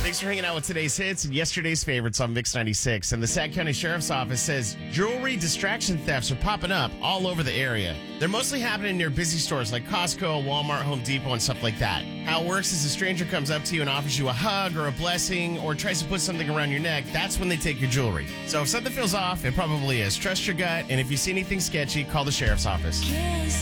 Thanks for hanging out with today's hits and yesterday's favorites on Mix 96. And the Sac County Sheriff's Office says jewelry distraction thefts are popping up all over the area. They're mostly happening near busy stores like Costco, Walmart, Home Depot, and stuff like that. How it works is a stranger comes up to you and offers you a hug or a blessing or tries to put something around your neck. That's when they take your jewelry. So if something feels off, it probably is. Trust your gut, and if you see anything sketchy, call the Sheriff's Office.